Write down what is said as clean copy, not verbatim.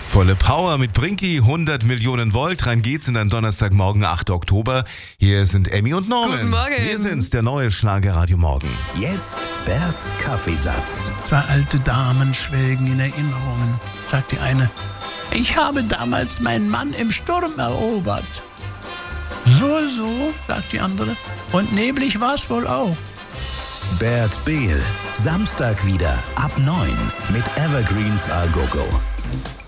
Volle Power mit Brinky, 100 Millionen Volt. Rein geht's in einen Donnerstagmorgen, 8. Oktober. Hier sind Emmy und Norman. Guten Morgen. Wir sind's, der neue Schlagerradio Morgen. Jetzt Berts Kaffeesatz. Zwei alte Damen schwelgen in Erinnerungen, sagt die eine. Ich habe damals meinen Mann im Sturm erobert. So, sagt die andere. Und neblig war's wohl auch. Bert Behl. Samstag wieder ab 9 mit Evergreens A Go Go.